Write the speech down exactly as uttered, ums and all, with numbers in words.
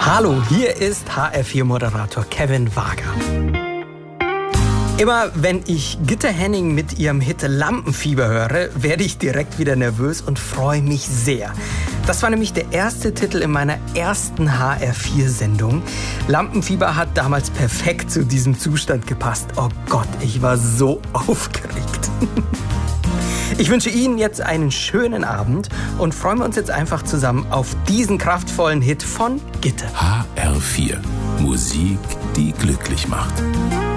Hallo, hier ist H R vier Moderator Kevin Wager. Immer wenn ich Gitta Henning mit ihrem Hit Lampenfieber höre, werde ich direkt wieder nervös und freue mich sehr. Das war nämlich der erste Titel in meiner ersten H R vier Sendung. Lampenfieber hat damals perfekt zu diesem Zustand gepasst. Oh Gott, ich war so aufgeregt. Ich wünsche Ihnen jetzt einen schönen Abend und freuen wir uns jetzt einfach zusammen auf diesen kraftvollen Hit von Gitta. H R vier. Musik, die glücklich macht.